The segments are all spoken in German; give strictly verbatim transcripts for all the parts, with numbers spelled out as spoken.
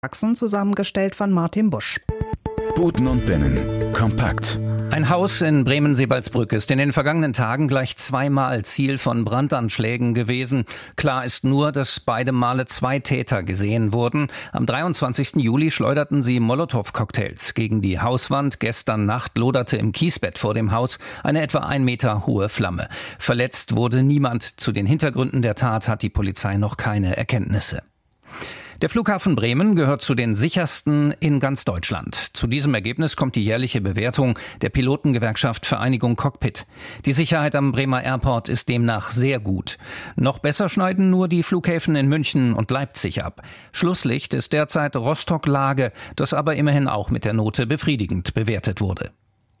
Sachsen, zusammengestellt von Martin Busch. Buten und Binnen. Kompakt. Ein Haus in Bremen-Sebalsbrück ist in den vergangenen Tagen gleich zweimal Ziel von Brandanschlägen gewesen. Klar ist nur, dass beide Male zwei Täter gesehen wurden. Am dreiundzwanzigsten Juli schleuderten sie Molotow-Cocktails gegen die Hauswand. Gestern Nacht loderte im Kiesbett vor dem Haus eine etwa ein Meter hohe Flamme. Verletzt wurde niemand. Zu den Hintergründen der Tat hat die Polizei noch keine Erkenntnisse. Der Flughafen Bremen gehört zu den sichersten in ganz Deutschland. Zu diesem Ergebnis kommt die jährliche Bewertung der Pilotengewerkschaft Vereinigung Cockpit. Die Sicherheit am Bremer Airport ist demnach sehr gut. Noch besser schneiden nur die Flughäfen in München und Leipzig ab. Schlusslicht ist derzeit Rostock-Lage, das aber immerhin auch mit der Note befriedigend bewertet wurde.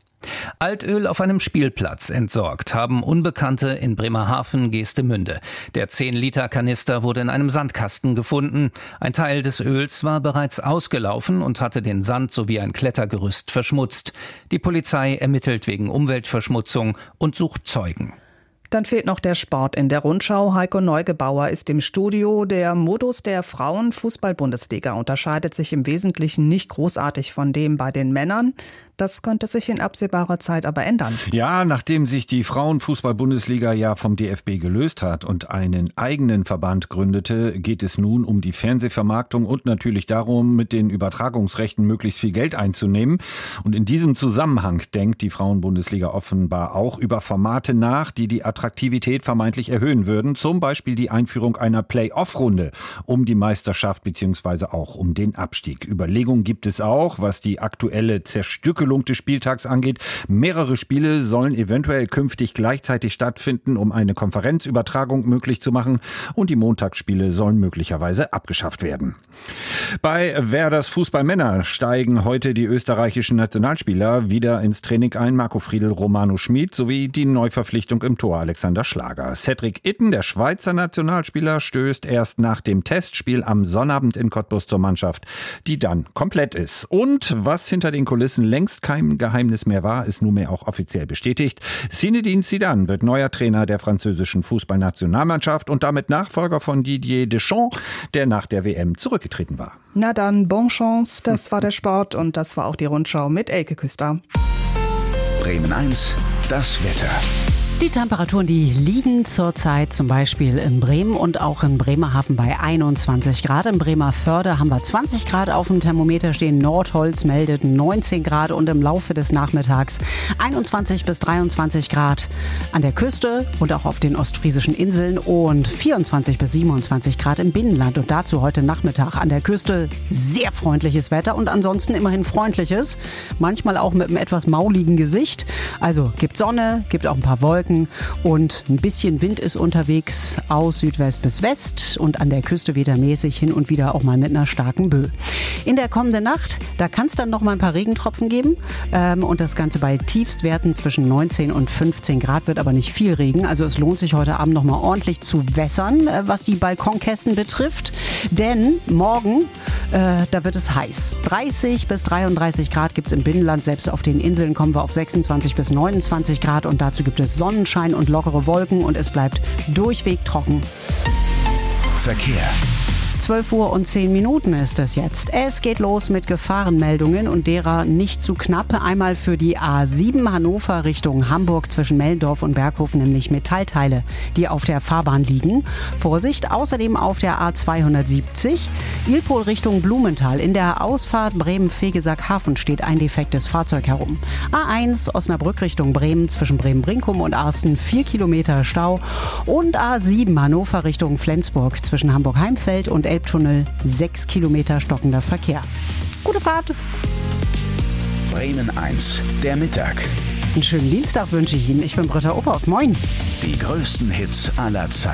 Altöl auf einem Spielplatz entsorgt haben Unbekannte in Bremerhaven Geestemünde. Der zehn Liter Kanister wurde in einem Sandkasten gefunden. Ein Teil des Öls war bereits ausgelaufen und hatte den Sand sowie ein Klettergerüst verschmutzt. Die Polizei ermittelt wegen Umweltverschmutzung und sucht Zeugen. Dann fehlt noch der Sport in der Rundschau. Heiko Neugebauer ist im Studio. Der Modus der Frauen-Fußball-Bundesliga unterscheidet sich im Wesentlichen nicht großartig von dem bei den Männern. Das könnte sich in absehbarer Zeit aber ändern. Ja, nachdem sich die Frauenfußball-Bundesliga ja vom D F B gelöst hat und einen eigenen Verband gründete, geht es nun um die Fernsehvermarktung und natürlich darum, mit den Übertragungsrechten möglichst viel Geld einzunehmen. Und in diesem Zusammenhang denkt die Frauen-Bundesliga offenbar auch über Formate nach, die die Attraktivität vermeintlich erhöhen würden. Zum Beispiel die Einführung einer Play-off-Runde um die Meisterschaft bzw. auch um den Abstieg. Überlegungen gibt es auch, was die aktuelle Zerstückelung des Spieltags angeht. Mehrere Spiele sollen eventuell künftig gleichzeitig stattfinden, um eine Konferenzübertragung möglich zu machen. Und die Montagsspiele sollen möglicherweise abgeschafft werden. Bei Werders Fußballmänner steigen heute die österreichischen Nationalspieler wieder ins Training ein. Marco Friedl, Romano Schmid sowie die Neuverpflichtung im Tor Alexander Schlager. Cedric Itten, der Schweizer Nationalspieler, stößt erst nach dem Testspiel am Sonnabend in Cottbus zur Mannschaft, die dann komplett ist. Und was hinter den Kulissen längst kein Geheimnis mehr war, ist nunmehr auch offiziell bestätigt. Zinedine Zidane wird neuer Trainer der französischen Fußballnationalmannschaft und damit Nachfolger von Didier Deschamps, der nach der W M zurückgetreten war. Na dann, bonne chance, das war der Sport und das war auch die Rundschau mit Elke Küster. Bremen eins, das Wetter. Die Temperaturen, die liegen zurzeit zum Beispiel in Bremen und auch in Bremerhaven bei einundzwanzig Grad. In Bremerförde haben wir zwanzig Grad auf dem Thermometer stehen. Nordholz meldet neunzehn Grad und im Laufe des Nachmittags einundzwanzig bis dreiundzwanzig Grad an der Küste und auch auf den ostfriesischen Inseln und vierundzwanzig bis siebenundzwanzig Grad im Binnenland. Und dazu heute Nachmittag an der Küste sehr freundliches Wetter und ansonsten immerhin freundliches. Manchmal auch mit einem etwas mauligen Gesicht. Also gibt Sonne, gibt auch ein paar Wolken. Und ein bisschen Wind ist unterwegs aus Südwest bis West und an der Küste wettermäßig hin und wieder auch mal mit einer starken Böe. In der kommenden Nacht, da kann es dann noch mal ein paar Regentropfen geben ähm, und das Ganze bei Tiefstwerten zwischen neunzehn und fünfzehn Grad, wird aber nicht viel Regen. Also es lohnt sich heute Abend noch mal ordentlich zu wässern, äh, was die Balkonkästen betrifft, denn morgen, äh, da wird es heiß. dreißig bis dreiunddreißig Grad gibt es im Binnenland, selbst auf den Inseln kommen wir auf sechsundzwanzig bis neunundzwanzig Grad und dazu gibt es Sonnen Sonnenschein und lockere Wolken und es bleibt durchweg trocken. Verkehr. zwölf Uhr und zehn Minuten ist es jetzt. Es geht los mit Gefahrenmeldungen und derer nicht zu knapp. Einmal für die A sieben Hannover Richtung Hamburg zwischen Mellendorf und Berghof, nämlich Metallteile, die auf der Fahrbahn liegen. Vorsicht, außerdem auf der A zweihundertsiebzig Ilpol Richtung Blumenthal. In der Ausfahrt Bremen-Fegesack-Hafen steht ein defektes Fahrzeug herum. A eins Osnabrück Richtung Bremen zwischen Bremen-Brinkum und Arsten vier Kilometer Stau. Und A sieben Hannover Richtung Flensburg zwischen Hamburg-Heimfeld und Elbtunnel sechs Kilometer stockender Verkehr. Gute Fahrt! Bremen eins, der Mittag. Einen schönen Dienstag wünsche ich Ihnen. Ich bin Britta Opphoff. Moin! Die größten Hits aller Zeiten.